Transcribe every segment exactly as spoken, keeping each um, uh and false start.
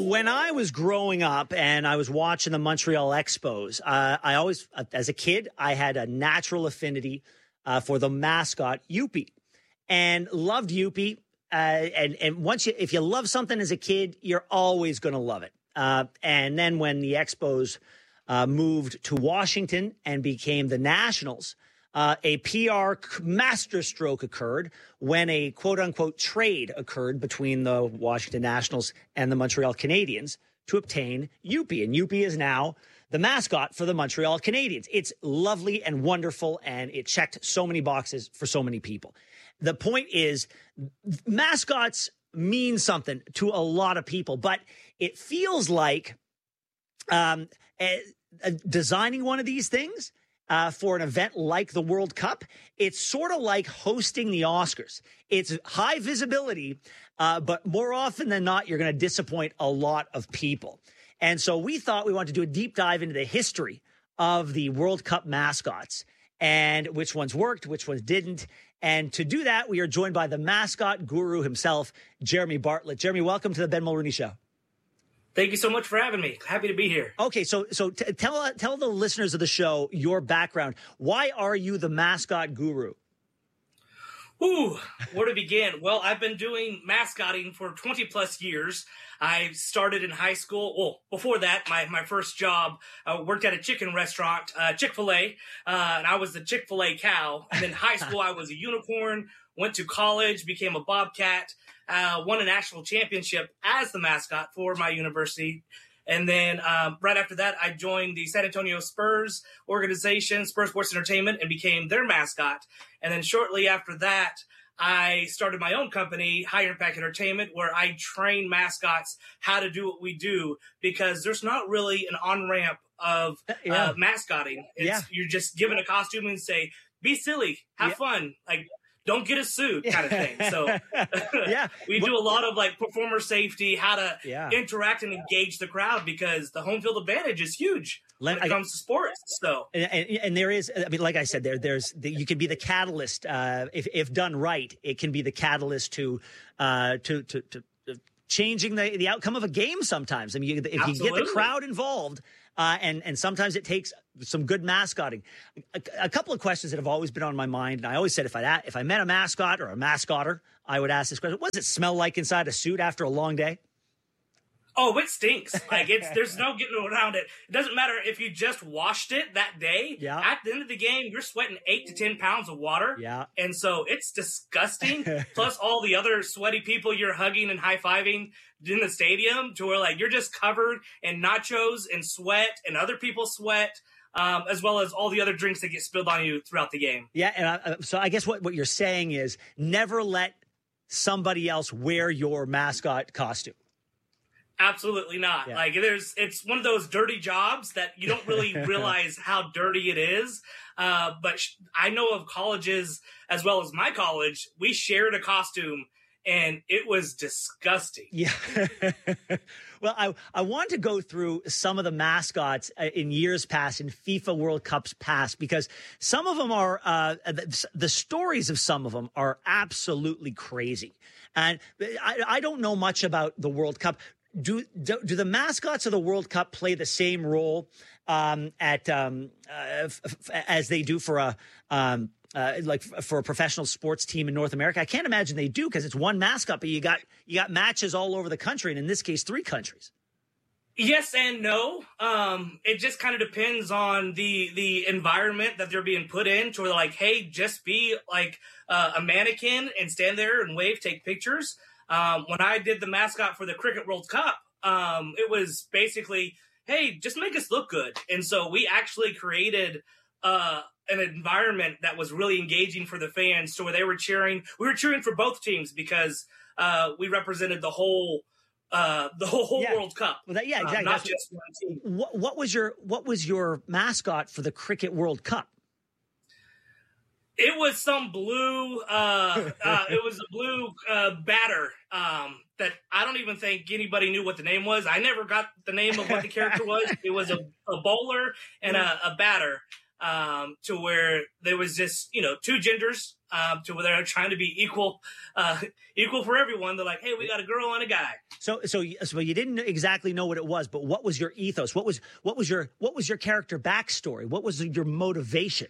When I was growing up and I was watching the Montreal Expos, uh, I always, uh, as a kid, I had a natural affinity uh, for the mascot, Youppi, and loved Youppi. Uh, and, and once you, if you love something as a kid, you're always going to love it. Uh, and then when the Expos uh, moved to Washington and became the Nationals, Uh, a P R masterstroke occurred when a quote-unquote trade occurred between the Washington Nationals and the Montreal Canadiens to obtain Youppi. And Youppi is now the mascot for the Montreal Canadiens. It's lovely and wonderful, and it checked so many boxes for so many people. The point is, mascots mean something to a lot of people, but it feels like um, uh, uh, designing one of these things Uh, for an event like the World Cup, it's sort of like hosting the Oscars. It's high visibility, uh, but more often than not, you're going to disappoint a lot of people. And so we thought we wanted to do a deep dive into the history of the World Cup mascots and which ones worked, which ones didn't. And to do that, we are joined by the mascot guru himself, Jeremy Bartlett. Jeremy, welcome to the Ben Mulroney Show. Thank you so much for having me. Happy to be here. Okay, so so t- tell tell the listeners of the show your background. Why are you the mascot guru? Ooh, where to begin? Well, I've been doing mascotting for twenty plus years. I started in high school. Well, before that, my, my first job, I worked at a chicken restaurant, uh, Chick-fil-A, uh, and I was the Chick-fil-A cow. And then high school, I was a unicorn, went to college, became a bobcat, uh, won a national championship as the mascot for my university. And then um, right after that, I joined the San Antonio Spurs organization, Spurs Sports Entertainment, and became their mascot. And then shortly after that, I started my own company, Higher Impact Entertainment, where I train mascots how to do what we do, because there's not really an on-ramp of yeah. uh, mascotting. It's, yeah. You're just given a costume and say, be silly, have yeah. fun, like, don't get a suit kind of thing. So yeah, we do a lot of like performer safety, how to yeah. interact and engage the crowd, because the home field advantage is huge when it I, comes to sports. So, and, and, and there is, I mean, like I said, there, there's, the, you can be the catalyst. Uh, if, if done right, it can be the catalyst to, uh, to, to, to, to changing the, the outcome of a game sometimes. I mean, you, if Absolutely. you get the crowd involved, Uh, and, and sometimes it takes some good mascotting. A, a couple of questions that have always been on my mind. And I always said, if I, if I met a mascot or a mascotter, I would ask this question. What does it smell like inside a suit after a long day? Oh, it stinks. Like it's, there's no getting around it. It doesn't matter if you just washed it that day. Yeah. At the end of the game, you're sweating eight to ten pounds of water. Yeah. And so it's disgusting. Plus all the other sweaty people you're hugging and high-fiving in the stadium, to where like you're just covered in nachos and sweat and other people's sweat. Um, as well as all the other drinks that get spilled on you throughout the game. Yeah. And I, so I guess what, what you're saying is never let somebody else wear your mascot costume. Absolutely not. Yeah. Like there's, it's one of those dirty jobs that you don't really realize how dirty it is. Uh, but sh- I know of colleges as well as my college, we shared a costume and it was disgusting. Yeah. Well, I, I want to go through some of the mascots uh, in years past, in FIFA World Cups past, because some of them are, uh, the, the stories of some of them are absolutely crazy. And I, I don't know much about the World Cup. Do, do do the mascots of the World Cup play the same role um, at um, uh, f- f- as they do for a um, uh, like f- for a professional sports team in North America? I can't imagine they do, because it's one mascot, but you got you got matches all over the country, and in this case, three countries. Yes and no. Um, it just kind of depends on the the environment that they're being put in, to where they're like, hey, just be like uh, a mannequin and stand there and wave, take pictures. Um, when I did the mascot for the Cricket World Cup, um, it was basically, hey, just make us look good. And so we actually created uh, an environment that was really engaging for the fans, to where they were cheering. We were cheering for both teams, because uh, we represented the whole uh, the whole, whole yeah. World Cup. Well, that, yeah, exactly. Uh, not That's just one team. What, what was your what was your mascot for the Cricket World Cup? It was some blue, uh, uh, it was a blue uh, batter um, that I don't even think anybody knew what the name was. I never got the name of what the character was. It was a, a bowler and a, a batter, um, to where there was just, you know, two genders, um, to where they're trying to be equal, uh, equal for everyone. They're like, hey, we got a girl and a guy. So, so, so you didn't exactly know what it was, but what was your ethos? What was, what was your, what was your character backstory? What was your motivation?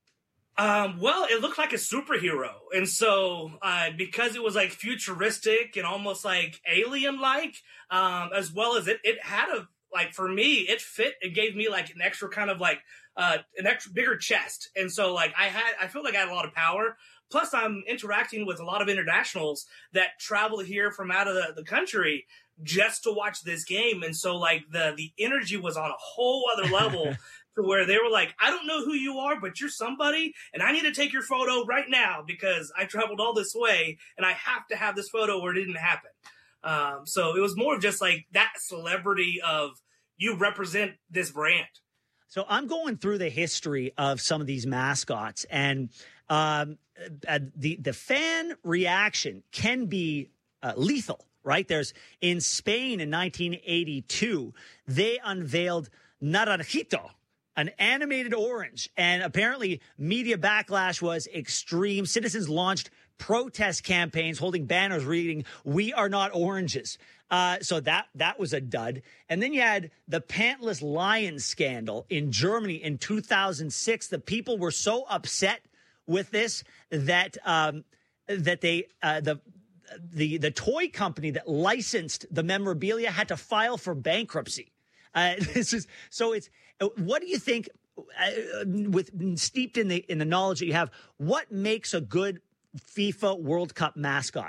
Um, well, it looked like a superhero. And so, uh, because it was like futuristic and almost like alien-like, um, as well as it, it had a, like for me, it fit, it gave me like an extra kind of like, uh, an extra bigger chest. And so like I had, I feel like I had a lot of power. Plus I'm interacting with a lot of internationals that travel here from out of the, the country just to watch this game. And so like the, the energy was on a whole other level. To where they were like, I don't know who you are, but you're somebody, and I need to take your photo right now because I traveled all this way, and I have to have this photo or it didn't happen. Um, so it was more of just like that celebrity of you represent this brand. So I'm going through the history of some of these mascots, and um, uh, the the fan reaction can be uh, lethal, right? There's in Spain in nineteen eighty-two, they unveiled Naranjito, an animated orange, and apparently media backlash was extreme. Citizens launched protest campaigns holding banners reading, "We are not oranges." Uh, so that that was a dud. And then you had the pantless lion scandal in Germany in two thousand six. The people were so upset with this that um, that they uh, the the the toy company that licensed the memorabilia had to file for bankruptcy. Uh, this is so it's. What do you think, uh, with steeped in the in the knowledge that you have, what makes a good FIFA World Cup mascot?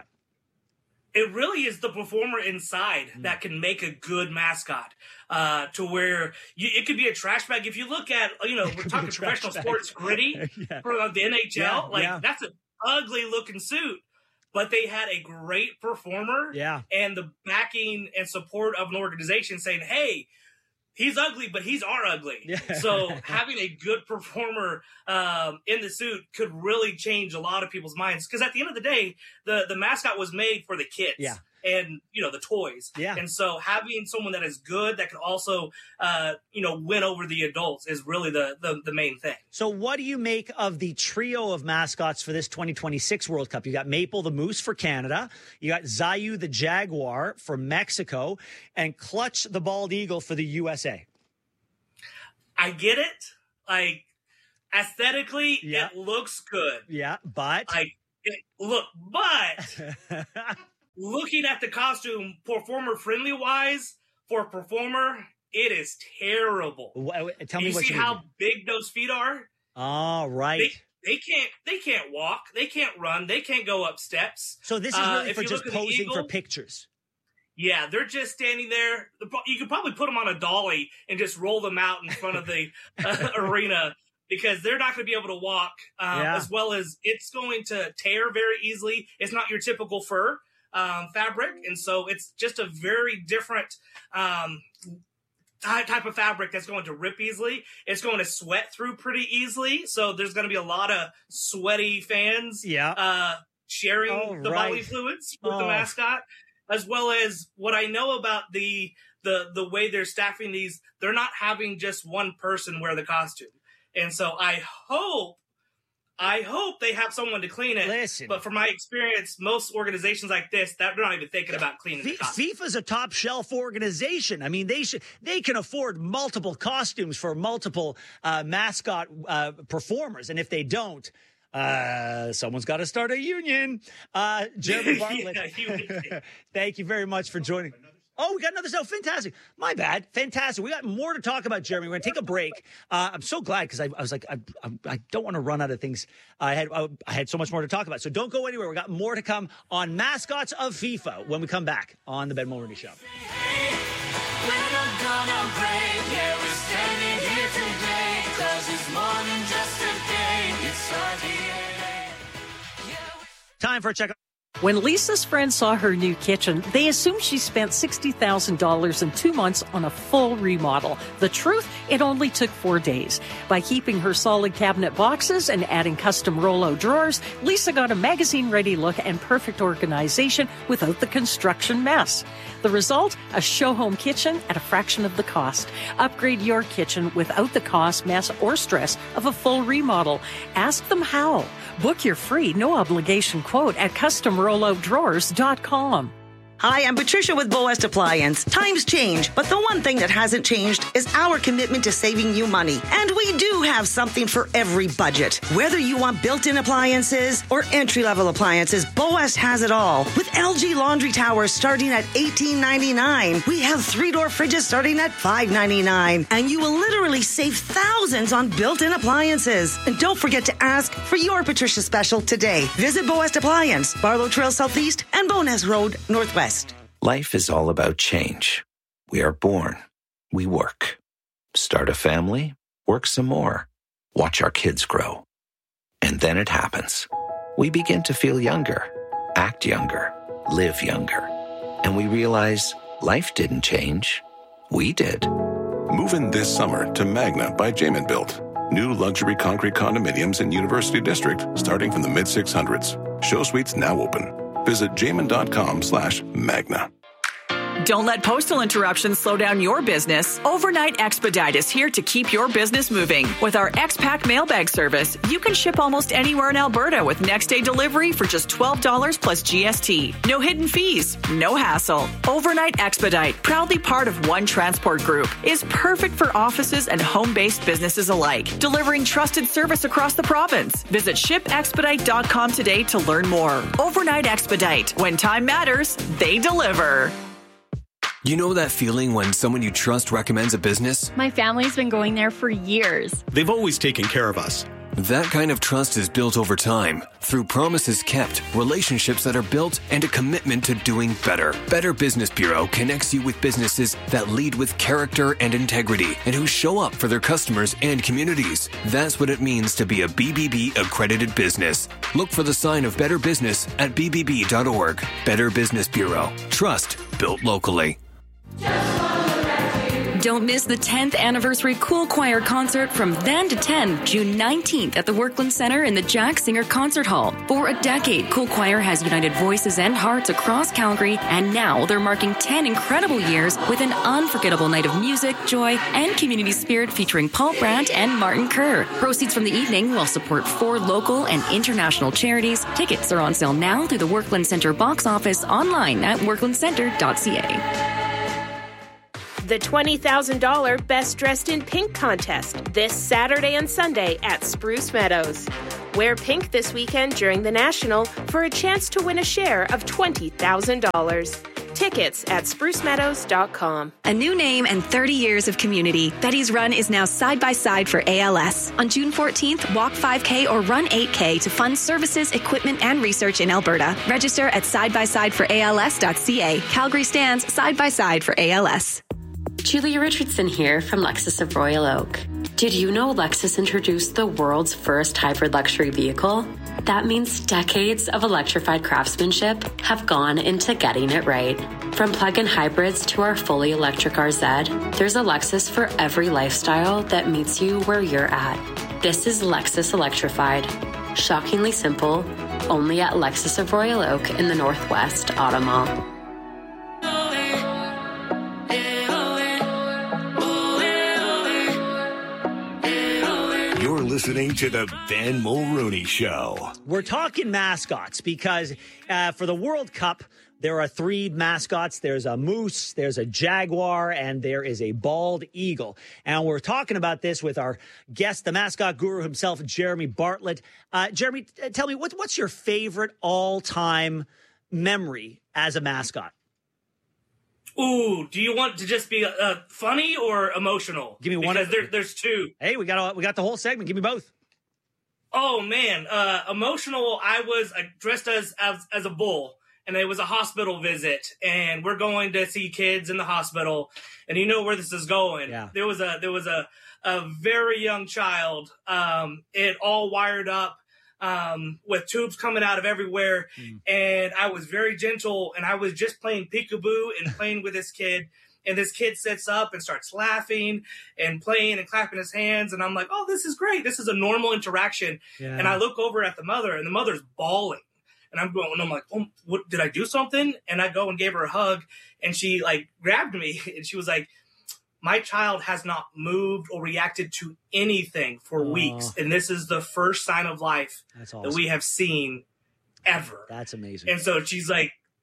It really is the performer inside mm. that can make a good mascot. Uh, to where you, it could be a trash bag. If you look at, you know, we're talking professional bag. sports gritty yeah. for the N H L, yeah, like yeah. that's an ugly looking suit. But they had a great performer, yeah, and the backing and support of an organization saying, "Hey, he's ugly, but he's our ugly." Yeah. So having a good performer um, in the suit could really change a lot of people's minds. Because at the end of the day, the, the mascot was made for the kids. Yeah. And, you know, the toys. Yeah. And so having someone that is good, that can also, uh, you know, win over the adults is really the, the the main thing. So what do you make of the trio of mascots for this twenty twenty-six World Cup? You got Maple the Moose for Canada. You got Zayu the Jaguar for Mexico. And Clutch the Bald Eagle for the U S A. I get it. Like, aesthetically, yeah. it looks good. Yeah, but... Like, it, look, but... Looking at the costume, performer-friendly wise, for a performer, it is terrible. Well, tell me you what see you how mean. big those feet are? Oh, right. They, they can't. They can't walk. They can't run. They can't go up steps. So this is really uh, for just posing eagle, for pictures. Yeah, they're just standing there. You could probably put them on a dolly and just roll them out in front of the uh, arena. Because they're not going to be able to walk, um, yeah. as well as it's going to tear very easily. It's not your typical fur. Um, fabric, and so it's just a very different um, type of fabric that's going to rip easily. It's going to sweat through pretty easily, so there's going to be a lot of sweaty fans yeah. uh, sharing oh, the right. bodily fluids with oh. the mascot, as well as what I know about the the the way they're staffing these. They're not having just one person wear the costume, and so I hope. I hope they have someone to clean it. Listen. But from my experience, most organizations like this, they're not even thinking about cleaning it. FIFA's a top shelf organization. I mean, they should they can afford multiple costumes for multiple uh, mascot uh, performers, and if they don't, uh, someone's got to start a union. Uh, Jeremy Bartlett, yeah, thank you very much for joining. Oh, we got another show. Fantastic. My bad. Fantastic. We got more to talk about, Jeremy. We're going to take a break. Uh, I'm so glad because I, I was like, I, I, I don't want to run out of things. I had I, I had so much more to talk about. So don't go anywhere. We got more to come on Mascots of FIFA when we come back on the Ben Mulroney Show. Hey, we're not gonna break. Yeah, we're standing here today because it's more than just a game. It's our D N A. Yeah, Time for a check. When Lisa's friends saw her new kitchen, they assumed she spent sixty thousand dollars in two months on a full remodel. The truth, it only took four days. By keeping her solid cabinet boxes and adding custom Rollo drawers, Lisa got a magazine-ready look and perfect organization without the construction mess. The result? A show-home kitchen at a fraction of the cost. Upgrade your kitchen without the cost, mess, or stress of a full remodel. Ask them how. Book your free, no-obligation quote at custom rollo drawers dot com. Hi, I'm Patricia with Boest Appliance. Times change, but the one thing that hasn't changed is our commitment to saving you money. And we do have something for every budget. Whether you want built-in appliances or entry-level appliances, Boest has it all. With L G laundry towers starting at eighteen ninety-nine, we have three-door fridges starting at five ninety-nine, and you will literally save thousands on built-in appliances. And don't forget to ask for your Patricia special today. Visit Boest Appliance, Barlow Trail Southeast and Bowness Road Northwest. Life is all about change. We are born. We work. Start a family. Work some more. Watch our kids grow. And then it happens. We begin to feel younger, act younger, live younger. And we realize life didn't change. We did. Move in this summer to Magna by Jamin Built. New luxury concrete condominiums in University District starting from the mid six hundreds. Show suites now open. Visit jamin.com slash magna. Don't let postal interruptions slow down your business. Overnight Expedite is here to keep your business moving. With our X-Pack mailbag service, you can ship almost anywhere in Alberta with next-day delivery for just twelve dollars plus G S T. No hidden fees, no hassle. Overnight Expedite, proudly part of One Transport Group, is perfect for offices and home-based businesses alike, delivering trusted service across the province. Visit ship expedite dot com today to learn more. Overnight Expedite. When time matters, they deliver. You know that feeling when someone you trust recommends a business? My family's been going there for years. They've always taken care of us. That kind of trust is built over time through promises kept, relationships that are built, and a commitment to doing better. Better Business Bureau connects you with businesses that lead with character and integrity and who show up for their customers and communities. That's what it means to be a B B B accredited business. Look for the sign of Better Business at b b b dot org. Better Business Bureau. Trust built locally. Don't miss the tenth anniversary Cool Choir concert from then to ten, June nineteenth at the Workland Center in the Jack Singer Concert Hall. For a decade, Cool Choir has united voices and hearts across Calgary, and now they're marking ten incredible years with an unforgettable night of music, joy, and community spirit featuring Paul Brandt and Martin Kerr. Proceeds from the evening will support four local and international charities. Tickets are on sale now through the Workland Center box office online at workland center dot c a. The twenty thousand dollars Best Dressed in Pink contest this Saturday and Sunday at Spruce Meadows. Wear pink this weekend during the National for a chance to win a share of twenty thousand dollars. Tickets at spruce meadows dot com. A new name and thirty years of community. Betty's Run is now side by side for A L S. On June fourteenth, walk five K or run eight K to fund services, equipment, and research in Alberta. Register at side by side for A L S dot c a. Calgary stands side by side for A L S. Julia Richardson here from Lexus of Royal Oak. Did you know Lexus introduced the world's first hybrid luxury vehicle? That means decades of electrified craftsmanship have gone into getting it right. From plug-in hybrids to our fully electric R Z, there's a Lexus for every lifestyle that meets you where you're at. This is Lexus Electrified. Shockingly simple, only at Lexus of Royal Oak in the Northwest Auto Mall. You're listening to the Ben Mulrooney Show. We're talking mascots because uh, for the World Cup, there are three mascots. There's a moose, there's a jaguar, and there is a bald eagle. And we're talking about this with our guest, the mascot guru himself, Jeremy Bartlett. Uh, Jeremy, t- tell me, what, what's your favorite all-time memory as a mascot? Ooh, do you want to just be uh, funny or emotional? Give me one. Because there, there's two. Hey, we got we got the whole segment. Give me both. Oh man, uh, emotional. I was uh, dressed as, as as a bull, and it was a hospital visit, and we're going to see kids in the hospital, and you know where this is going. Yeah. There was a there was a a very young child, um, it all wired up. Um, with tubes coming out of everywhere. Mm. And I was very gentle, and I was just playing peekaboo and playing with this kid. And this kid sits up and starts laughing and playing and clapping his hands. And I'm like, oh, this is great. This is a normal interaction. Yeah. And I look over at the mother, and the mother's bawling. And I'm going, and I'm like, oh, what, did I do something? And I go and gave her a hug, and she like grabbed me, and she was like, my child has not moved or reacted to anything for oh. weeks. And this is the first sign of life That's awesome. that we have seen ever. That's amazing. And so she's like,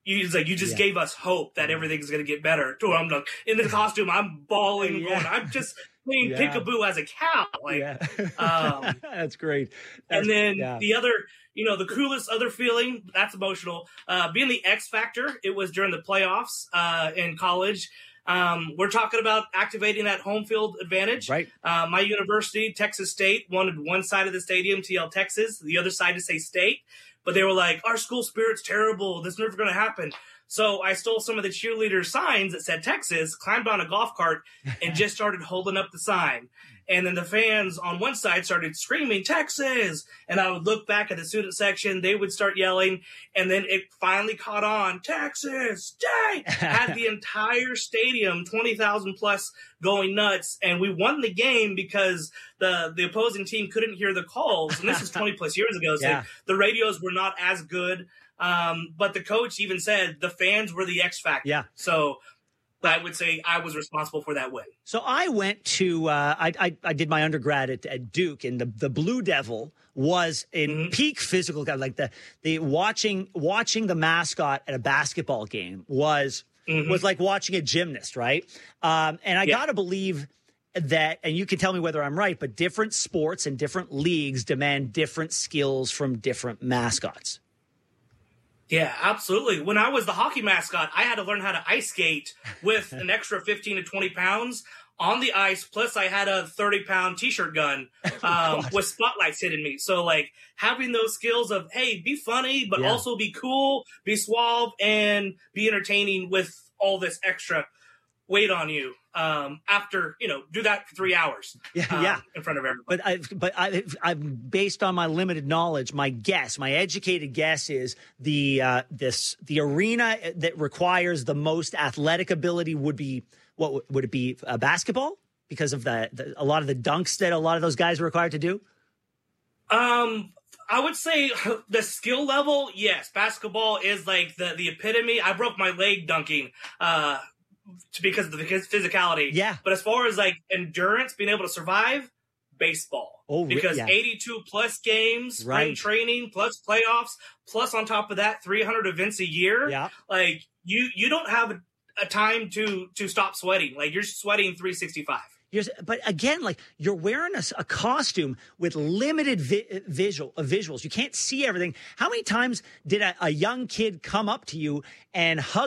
You, it's like, you just Yeah. gave us hope that everything's going to get better. To where I'm like, in the costume, I'm bawling, Yeah. going, I'm just playing Yeah. peekaboo as a cow. Like, Yeah. um, That's great. That's- and then yeah. the other, you know, the coolest other feeling, that's emotional, uh, being the X Factor. It was during the playoffs uh, in college. Um, we're talking about activating that home field advantage. Right. Uh, my university, Texas State, wanted one side of the stadium to yell Texas, the other side to say state. But they were like, our school spirit's terrible. This is never going to happen. So I stole some of the cheerleader signs that said Texas, climbed on a golf cart, and just started holding up the sign. And then the fans on one side started screaming, Texas! And I would look back at the student section. They would start yelling. And then it finally caught on, Texas! State! Had the entire stadium, twenty thousand plus, going nuts. And we won the game because the, the opposing team couldn't hear the calls. And this is twenty plus years ago. So Yeah. the radios were not as good. Um, but the coach even said the fans were the X factor. Yeah. So I would say I was responsible for that win. So I went to uh, I, I I did my undergrad at, at Duke, and the the Blue Devil was in Mm-hmm. peak physical, like the the watching watching the mascot at a basketball game was Mhm. was like watching a gymnast, right? Um, and I Yeah. got to believe that, and you can tell me whether I'm right, but different sports and different leagues demand different skills from different mascots. Yeah, absolutely. When I was the hockey mascot, I had to learn how to ice skate with an extra fifteen to twenty pounds on the ice. Plus, I had a thirty pound t-shirt gun um, with spotlights hitting me. So, like, having those skills of, hey, be funny, but Yeah. also be cool, be suave, and be entertaining with all this extra weight on you. Um, after, you know, do that for three hours. Yeah, um, yeah. in front of everybody. But I, but I, I'm based on my limited knowledge. My guess, my educated guess, is the uh, this the arena that requires the most athletic ability would be what would- would it be? Uh, basketball, because of the, the a lot of the dunks that a lot of those guys are required to do. Um, I would say the skill level, yes. Basketball is like the, the epitome. I broke my leg dunking, uh, to- because of the phys- physicality. Yeah. But as far as like endurance, being able to survive, baseball. Oh, re- because yeah. eighty-two plus games, spring Right. training, plus playoffs, plus on top of that, three hundred events a year. Yeah. Like you, you don't have a, a time to, to stop sweating. Like you're sweating three sixty-five. You're, but again, like you're wearing a, s- a costume with limited vi- visual uh, visuals. You can't see everything. How many times did a, a young kid come up to you and hug